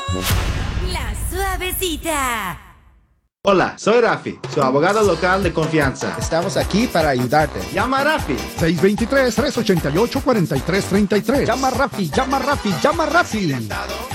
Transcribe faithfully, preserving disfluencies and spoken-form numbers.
La Suavecita. Hola, soy Rafi, su abogado local de confianza. Estamos aquí para ayudarte. Llama a Rafi. seis dos tres, tres ocho ocho, cuatro tres tres tres. Llama a Rafi, llama a Rafi, llama a Rafi.